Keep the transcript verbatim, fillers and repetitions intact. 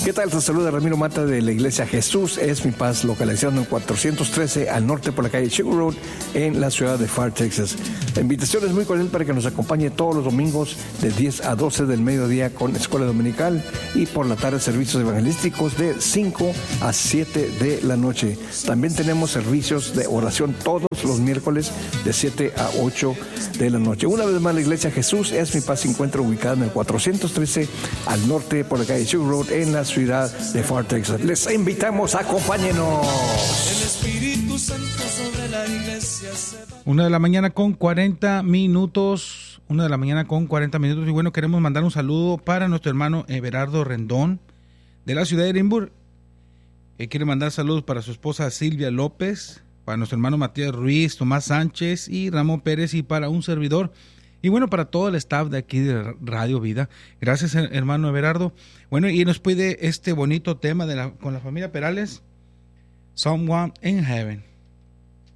¿Qué tal? Te saluda Ramiro Mata de la Iglesia Jesús es mi paz, localizando en cuatrocientos trece al norte por la calle Sugar Road en la ciudad de Pharr, Texas. La invitación es muy cordial para que nos acompañe todos los domingos de diez a doce del mediodía con escuela dominical y por la tarde servicios evangelísticos de cinco a siete de la noche. También tenemos servicios de oración todos los miércoles de siete a ocho de la noche. Una vez más, la Iglesia Jesús es mi paz se encuentra ubicada en el cuatrocientos trece al norte por la calle Sugar Road en la ciudad de Pharr, Texas. Les invitamos, acompáñenos. El Espíritu Santo sobre la iglesia se va. Una de la mañana con cuarenta minutos. Una de la mañana con cuarenta minutos. Y bueno, queremos mandar un saludo para nuestro hermano Everardo Rendón de la ciudad de Edimburgo. Él quiere mandar saludos para su esposa Silvia López, para nuestro hermano Matías Ruiz, Tomás Sánchez y Ramón Pérez, y para un servidor. Y bueno, para todo el staff de aquí de Radio Vida. Gracias, hermano Everardo. Bueno, y nos pide este bonito tema de la, con la familia Perales, Someone in Heaven.